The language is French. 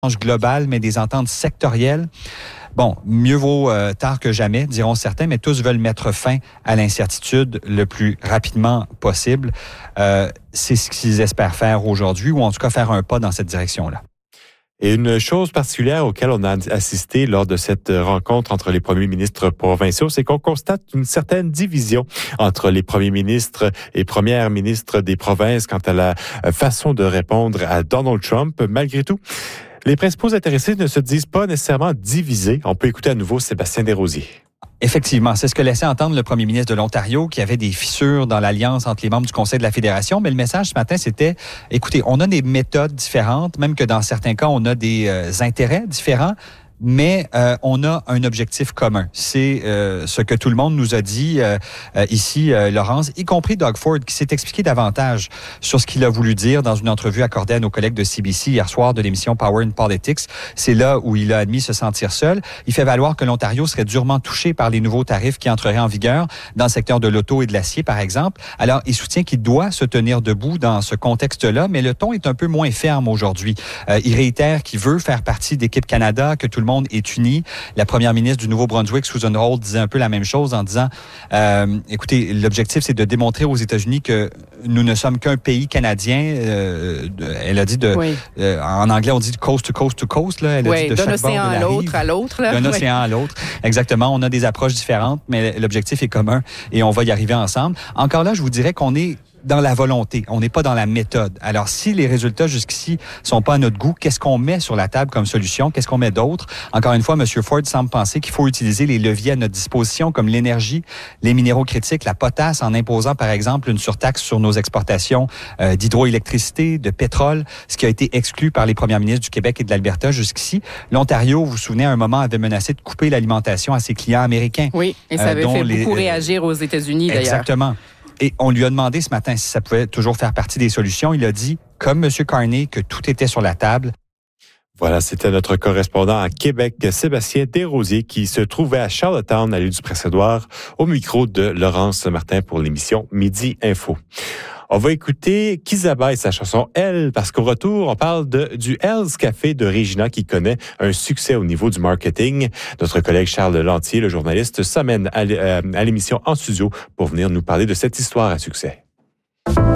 globales, mais des ententes sectorielles. Bon, mieux vaut tard que jamais, diront certains, mais tous veulent mettre fin à l'incertitude le plus rapidement possible. C'est ce qu'ils espèrent faire aujourd'hui, ou en tout cas faire un pas dans cette direction-là. Et une chose particulière auquel on a assisté lors de cette rencontre entre les premiers ministres provinciaux, c'est qu'on constate une certaine division entre les premiers ministres et premières ministres des provinces quant à la façon de répondre à Donald Trump. Malgré tout, les principaux intéressés ne se disent pas nécessairement divisés. On peut écouter à nouveau Sébastien Desrosiers. Effectivement, c'est ce que laissait entendre le premier ministre de l'Ontario, qui avait des fissures dans l'alliance entre les membres du Conseil de la Fédération. Mais le message ce matin, c'était, écoutez, on a des méthodes différentes, même que dans certains cas, on a des intérêts différents. Mais on a un objectif commun. C'est ce que tout le monde nous a dit ici, Laurence, y compris Doug Ford, qui s'est expliqué davantage sur ce qu'il a voulu dire dans une entrevue accordée à nos collègues de CBC hier soir de l'émission Power and Politics. C'est là où il a admis se sentir seul. Il fait valoir que l'Ontario serait durement touché par les nouveaux tarifs qui entreraient en vigueur dans le secteur de l'auto et de l'acier, par exemple. Alors, il soutient qu'il doit se tenir debout dans ce contexte-là, mais le ton est un peu moins ferme aujourd'hui. Il réitère qu'il veut faire partie d'Équipe Canada, que tout le monde est uni. La première ministre du Nouveau-Brunswick, Susan Holt, disait un peu la même chose en disant, écoutez, l'objectif, c'est de démontrer aux États-Unis que nous ne sommes qu'un pays canadien. Elle a dit en anglais, on dit coast to coast to coast. Là. Elle a dit de d'un chaque océan bord de la à l'autre, rive, à l'autre. d'un océan à l'autre. Exactement. On a des approches différentes, mais l'objectif est commun et on va y arriver ensemble. Encore là, je vous dirais qu'on est dans la volonté. On n'est pas dans la méthode. Alors, si les résultats jusqu'ici sont pas à notre goût, qu'est-ce qu'on met sur la table comme solution? Qu'est-ce qu'on met d'autre? Encore une fois, M. Ford semble penser qu'il faut utiliser les leviers à notre disposition, comme l'énergie, les minéraux critiques, la potasse, en imposant, par exemple, une surtaxe sur nos exportations d'hydroélectricité, de pétrole, ce qui a été exclu par les premiers ministres du Québec et de l'Alberta jusqu'ici. L'Ontario, vous vous souvenez, à un moment, avait menacé de couper l'alimentation à ses clients américains. Oui, et ça avait fait beaucoup réagir aux États-Unis, d'ailleurs. Exactement. Et on lui a demandé ce matin si ça pouvait toujours faire partie des solutions. Il a dit, comme M. Carney, que tout était sur la table. Voilà, c'était notre correspondant à Québec, Sébastien Desrosiers, qui se trouvait à Charlottetown, à l'île du Prince-Édouard, au micro de Laurence Martin pour l'émission Midi Info. On va écouter Kizaba et sa chanson « Elle » parce qu'au retour, on parle du Hell's Café de Regina qui connaît un succès au niveau du marketing. Notre collègue Charles Lantier, le journaliste, s'amène à l'émission en studio pour venir nous parler de cette histoire à succès.